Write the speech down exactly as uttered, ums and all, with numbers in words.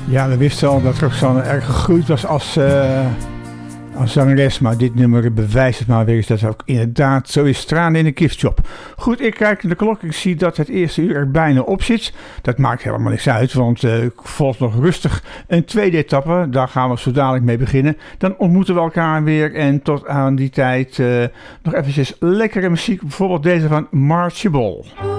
Ja, we wisten al dat Roxanne erg gegroeid was als, uh, als zangeres, maar dit nummer bewijst het maar weer eens dat het ook inderdaad zo is. Tranen in een giftshop. Goed, ik kijk naar de klok, ik zie dat het eerste uur er bijna op zit. Dat maakt helemaal niks uit, want uh, ik volg nog rustig een tweede etappe. Daar gaan we zo dadelijk mee beginnen. Dan ontmoeten we elkaar weer en tot aan die tijd uh, nog eventjes lekkere muziek. Bijvoorbeeld deze van Marcia Ball.